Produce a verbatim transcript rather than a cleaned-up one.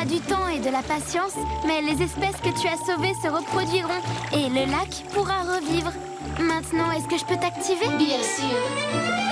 faudra du temps et de la patience, mais les espèces que tu as sauvées se reproduiront et le lac pourra revivre. Maintenant, est-ce que je peux t'activer? Bien sûr.